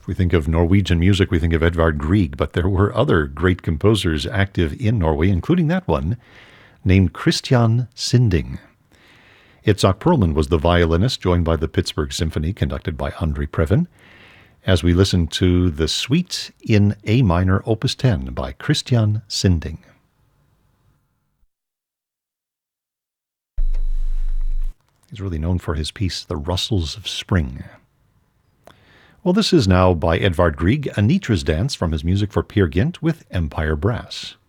If we think of Norwegian music, we think of Edvard Grieg, but there were other great composers active in Norway, including that one named Christian Sinding. Itzhak Perlman was the violinist, joined by the Pittsburgh Symphony, conducted by Andre Previn, as we listen to the Suite in A minor, Opus 10 by Christian Sinding. He's really known for his piece, The Rustles of Spring. Well, this is now by Edvard Grieg, Anitra's Dance from his music for Peer Gynt with Empire Brass.